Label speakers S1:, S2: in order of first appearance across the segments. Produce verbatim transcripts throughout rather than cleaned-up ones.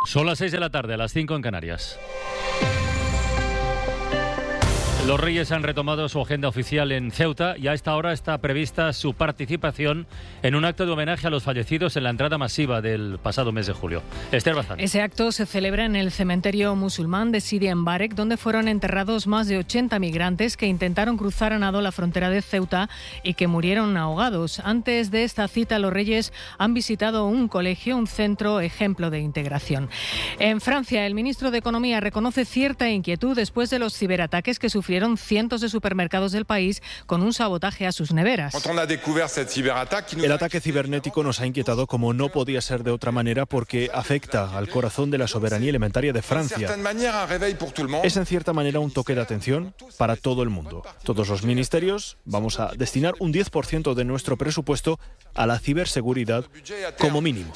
S1: Son las seis de la tarde, a las cinco en Canarias. Los Reyes han retomado su agenda oficial en Ceuta y a esta hora está prevista su participación en un acto de homenaje a los fallecidos en la entrada masiva del pasado mes de julio. Esther Bazán.
S2: Ese acto se celebra en el cementerio musulmán de Sidi Mbarek, donde fueron enterrados más de ochenta migrantes que intentaron cruzar a nado la frontera de Ceuta y que murieron ahogados. Antes de esta cita, los Reyes han visitado un colegio, un centro ejemplo de integración. En Francia, el ministro de Economía reconoce cierta inquietud después de los ciberataques que sufrieron cientos de supermercados del país con un sabotaje a sus neveras.
S3: El ataque cibernético nos ha inquietado como no podía ser de otra manera porque afecta al corazón de la soberanía alimentaria de Francia. Es en cierta manera un toque de atención para todo el mundo. Todos los ministerios vamos a destinar un diez por ciento de nuestro presupuesto a la ciberseguridad como mínimo.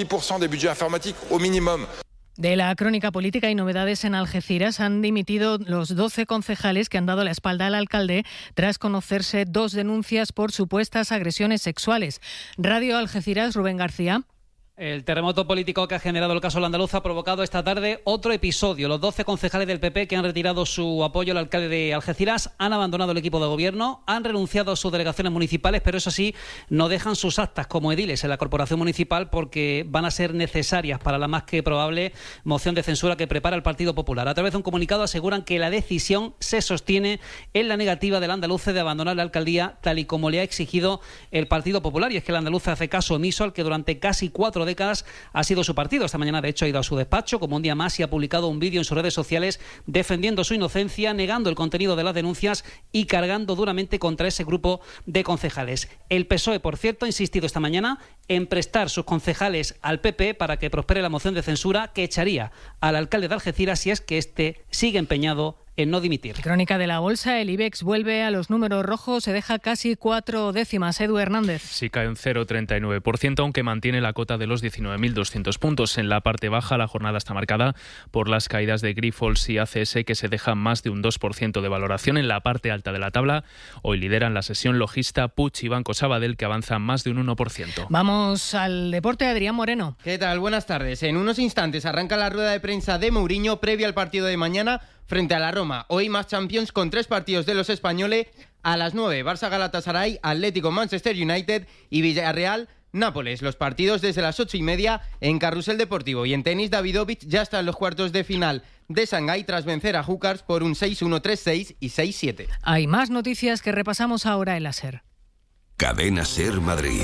S2: De la crónica política y novedades en Algeciras han dimitido los doce concejales que han dado la espalda al alcalde tras conocerse dos denuncias por supuestas agresiones sexuales. Radio Algeciras, Rubén García.
S4: El terremoto político que ha generado el caso La Andaluza ha provocado esta tarde otro episodio. Los doce concejales del P P que han retirado su apoyo al alcalde de Algeciras han abandonado el equipo de gobierno, han renunciado a sus delegaciones municipales, pero eso sí, no dejan sus actas como ediles en la corporación municipal porque van a ser necesarias para la más que probable moción de censura que prepara el Partido Popular. A través de un comunicado aseguran que la decisión se sostiene en la negativa del andaluce de abandonar la alcaldía tal y como le ha exigido el Partido Popular. Y es que el andaluce hace caso omiso al que durante casi cuatro décadas ha sido su partido. Esta mañana, de hecho, ha ido a su despacho como un día más y ha publicado un vídeo en sus redes sociales defendiendo su inocencia, negando el contenido de las denuncias y cargando duramente contra ese grupo de concejales. El P S O E, por cierto, ha insistido esta mañana en prestar sus concejales al P P para que prospere la moción de censura que echaría al alcalde de Algeciras si es que éste sigue empeñado en no dimitir.
S2: Crónica de la bolsa, el IBEX vuelve a los números rojos, se deja casi cuatro décimas. Edu Hernández.
S5: Sí, cae un cero coma treinta y nueve por ciento, aunque mantiene la cota de los diecinueve mil doscientos puntos. En la parte baja, la jornada está marcada por las caídas de Grifols y A C S, que se dejan más de un dos por ciento de valoración. En la parte alta de la tabla, hoy lideran la sesión Logista, Puig y Banco Sabadell, que avanzan más de un uno por ciento.
S2: Vamos al deporte, Adrián Moreno.
S6: ¿Qué tal? Buenas tardes. En unos instantes arranca la rueda de prensa de Mourinho previa al partido de mañana frente a la Roma. Hoy más Champions con tres partidos de los españoles. A las nueve, Barça Galatasaray, Atlético Manchester United y Villarreal Nápoles. Los partidos desde las ocho y media en Carrusel Deportivo. Y en tenis, Davidovich ya está en los cuartos de final de Shanghái tras vencer a Húcars por un seis uno, tres seis y seis siete.
S2: Hay más noticias que repasamos ahora en la SER.
S7: Cadena SER Madrid.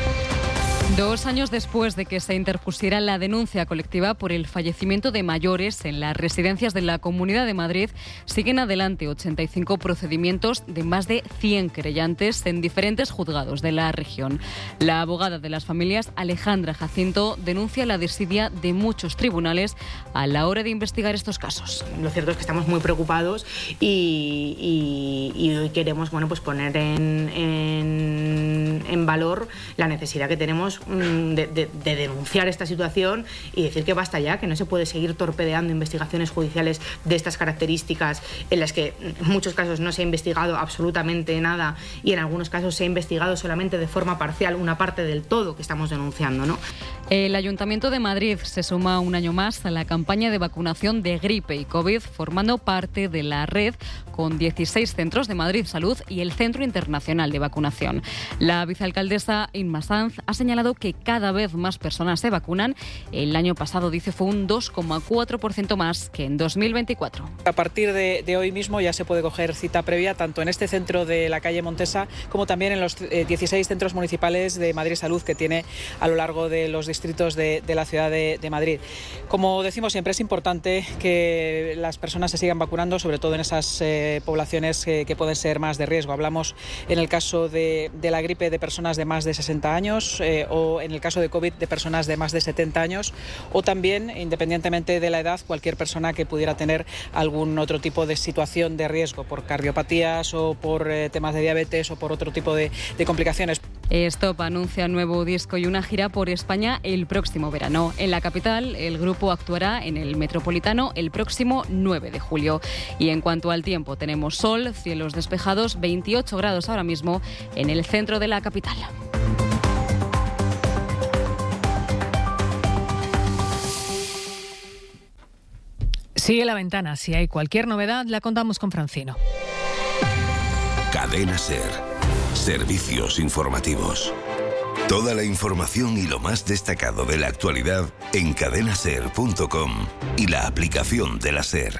S8: Dos años después de que se interpusiera la denuncia colectiva por el fallecimiento de mayores en las residencias de la Comunidad de Madrid, siguen adelante ochenta y cinco procedimientos de más de cien querellantes en diferentes juzgados de la región. La abogada de las familias, Alejandra Jacinto, denuncia la desidia de muchos tribunales a la hora de investigar estos casos.
S9: Lo cierto es que estamos muy preocupados y, y, y hoy queremos bueno, pues poner en, en, en valor la necesidad que tenemos De, de, de denunciar esta situación y decir que basta ya, que no se puede seguir torpedeando investigaciones judiciales de estas características en las que en muchos casos no se ha investigado absolutamente nada y en algunos casos se ha investigado solamente de forma parcial una parte del todo que estamos denunciando, ¿no?
S8: El Ayuntamiento de Madrid se suma un año más a la campaña de vacunación de gripe y COVID, formando parte de la red con dieciséis centros de Madrid Salud y el Centro Internacional de Vacunación. La vicealcaldesa Inma Sanz ha señalado que cada vez más personas se vacunan. El año pasado, dice, fue un dos coma cuatro por ciento más que en dos mil veinticuatro.
S10: A partir de, de hoy mismo ya se puede coger cita previa tanto en este centro de la calle Montesa como también en los eh, dieciséis centros municipales de Madrid Salud que tiene a lo largo de los distritos de, de la ciudad de, de Madrid. Como decimos siempre, es importante que las personas se sigan vacunando, sobre todo en esas eh, poblaciones eh, que pueden ser más de riesgo. Hablamos en el caso de, de la gripe de personas de más de sesenta años eh, o en el caso de COVID de personas de más de setenta años o también, independientemente de la edad, cualquier persona que pudiera tener algún otro tipo de situación de riesgo por cardiopatías o por eh, temas de diabetes o por otro tipo de, de complicaciones.
S8: Stop anuncia nuevo disco y una gira por España el próximo verano. En la capital, el grupo actuará en el Metropolitano el próximo nueve de julio. Y en cuanto al tiempo, tenemos sol, cielos despejados, veintiocho grados ahora mismo en el centro de la capital.
S2: Sigue La Ventana. Si hay cualquier novedad, la contamos con Francino.
S7: Cadena SER. Servicios informativos. Toda la información y lo más destacado de la actualidad en cadena ser punto com y la aplicación de la SER.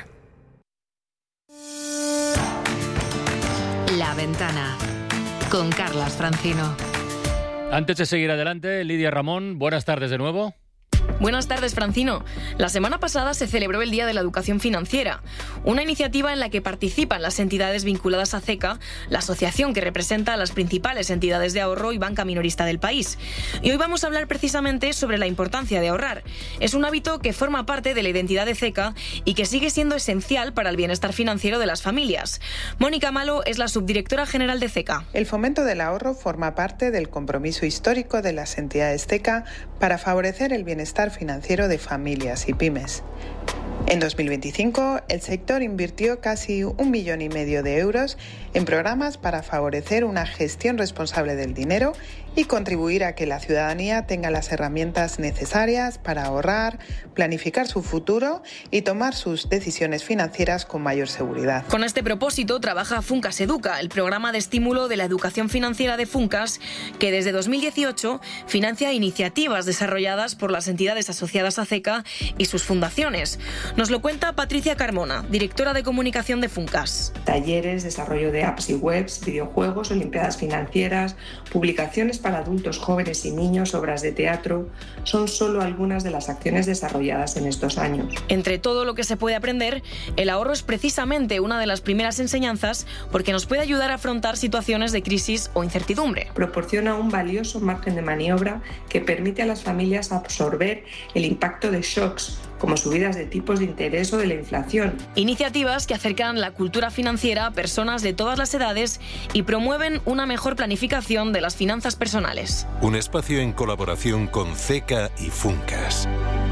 S11: La Ventana con Carlas Francino.
S1: Antes de seguir adelante, Lidia Ramón, buenas tardes de nuevo.
S12: Buenas tardes, Francino. La semana pasada se celebró el Día de la Educación Financiera, una iniciativa en la que participan las entidades vinculadas a CECA, la asociación que representa a las principales entidades de ahorro y banca minorista del país. Y hoy vamos a hablar precisamente sobre la importancia de ahorrar. Es un hábito que forma parte de la identidad de CECA y que sigue siendo esencial para el bienestar financiero de las familias. Mónica Malo es la subdirectora general de CECA.
S13: El fomento del ahorro forma parte del compromiso histórico de las entidades CECA para favorecer el bienestar financiero de familias y pymes. En dos mil veinticinco, el sector invirtió casi un millón y medio de euros en programas para favorecer una gestión responsable del dinero y contribuir a que la ciudadanía tenga las herramientas necesarias para ahorrar, planificar su futuro y tomar sus decisiones financieras con mayor seguridad.
S12: Con este propósito trabaja Funcas Educa, el programa de estímulo de la educación financiera de Funcas, que desde dos mil dieciocho financia iniciativas desarrolladas por las entidades asociadas a CECA y sus fundaciones. Nos lo cuenta Patricia Carmona, directora de comunicación de Funcas.
S14: Talleres, desarrollo de apps y webs, videojuegos, olimpiadas financieras, publicaciones para adultos, jóvenes y niños, obras de teatro, son solo algunas de las acciones desarrolladas en estos años.
S12: Entre todo lo que se puede aprender, el ahorro es precisamente una de las primeras enseñanzas porque nos puede ayudar a afrontar situaciones de crisis o incertidumbre.
S14: Proporciona un valioso margen de maniobra que permite a las familias absorber el impacto de shocks, como subidas de tipos de interés o de la inflación.
S12: Iniciativas que acercan la cultura financiera a personas de todas las edades y promueven una mejor planificación de las finanzas personales.
S15: Un espacio en colaboración con CECA y Funcas.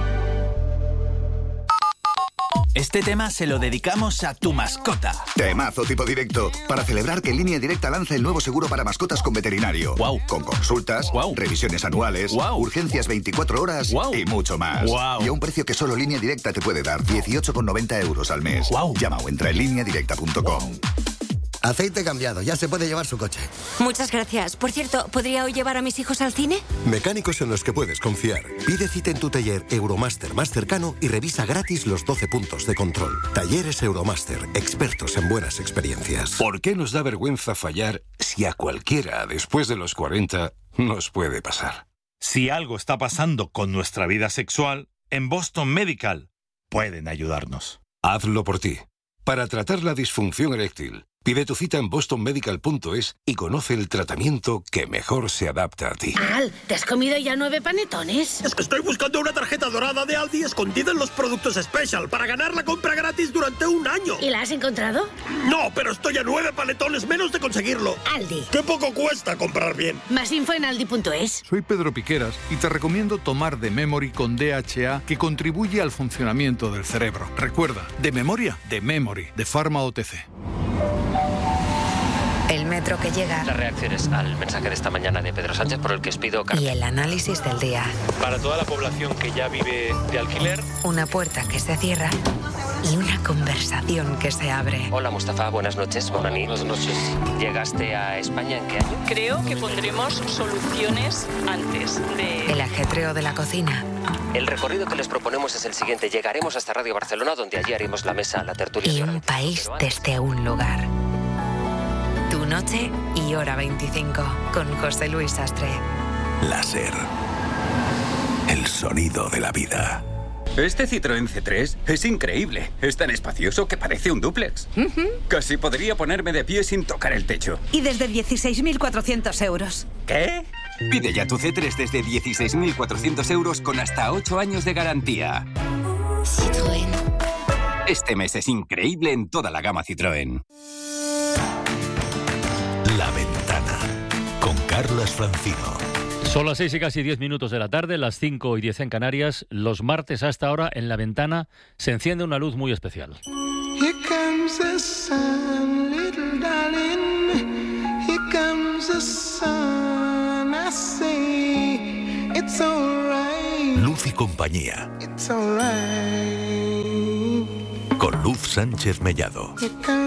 S16: Este tema se lo dedicamos a tu mascota.
S17: Temazo tipo directo. Para celebrar que Línea Directa lanza el nuevo seguro para mascotas con veterinario.
S16: Wow.
S17: Con consultas,
S16: wow.
S17: revisiones anuales,
S16: wow.
S17: urgencias veinticuatro horas
S16: wow.
S17: y mucho más.
S16: Wow.
S17: Y a un precio que solo Línea Directa te puede dar, dieciocho con noventa euros al mes.
S16: Wow.
S17: Llama o entra en línea directa punto com.
S16: Wow.
S18: Aceite cambiado, ya se puede llevar su coche.
S19: Muchas gracias. Por cierto, ¿podría hoy llevar a mis hijos al cine?
S15: Mecánicos en los que puedes confiar. Pide cita en tu taller Euromaster más cercano y revisa gratis los doce puntos de control. Talleres Euromaster, expertos en buenas experiencias. ¿Por qué nos da vergüenza fallar si a cualquiera después de los cuarenta nos puede pasar?
S20: Si algo está pasando con nuestra vida sexual, en Boston Medical pueden ayudarnos.
S15: Hazlo por ti. Para tratar la disfunción eréctil, pide tu cita en boston medical punto es y conoce el tratamiento que mejor se adapta a ti.
S21: Al, ¿te has comido ya nueve panetones?
S22: Es que estoy buscando una tarjeta dorada de Aldi escondida en los productos Special para ganar la compra gratis durante un año.
S21: ¿Y la has encontrado?
S22: No, pero estoy a nueve panetones menos de conseguirlo.
S21: Aldi.
S22: ¡Qué poco cuesta comprar bien!
S21: Más info en aldi punto es.
S23: Soy Pedro Piqueras y te recomiendo tomar de Memory con D H A, que contribuye al funcionamiento del cerebro. Recuerda, de memoria, de Memory, de Pharma O T C.
S11: El metro que llega.
S24: Las reacciones al mensaje de esta mañana de Pedro Sánchez por el que os pido carta.
S11: Y el análisis del día.
S24: Para toda la población que ya vive de alquiler.
S11: Una puerta que se cierra y una conversación que se abre.
S24: Hola Mustafa, buenas noches. Bonani. Buenas noches. ¿Llegaste a España en qué año?
S25: Creo que pondremos soluciones antes de...
S11: El ajetreo de la cocina.
S24: El recorrido que les proponemos es el siguiente. Llegaremos hasta Radio Barcelona, donde allí haremos la mesa, la tertulia.
S11: Y un país desde un lugar. Tu noche y hora veinticinco, con José Luis Sastre.
S7: La SER. El sonido de la vida.
S26: Este Citroën C tres es increíble. Es tan espacioso que parece un dúplex. Uh-huh. Casi podría ponerme de pie sin tocar el techo.
S27: Y desde dieciséis mil cuatrocientos euros.
S26: ¿Qué? Pide ya tu C tres desde dieciséis mil cuatrocientos euros con hasta ocho años de garantía.
S19: Citroën.
S26: Este mes es increíble en toda la gama Citroën.
S7: La Ventana, con Carlas Francino.
S1: Son las seis y casi diez minutos de la tarde, las cinco y diez en Canarias. Los martes a esta hora, en La Ventana, se enciende una luz muy especial.
S28: Here comes the sun, little darling. Here comes the sun. I say it's all right.
S7: Luz y compañía.
S28: It's all right.
S2: Luz Sánchez Mellado.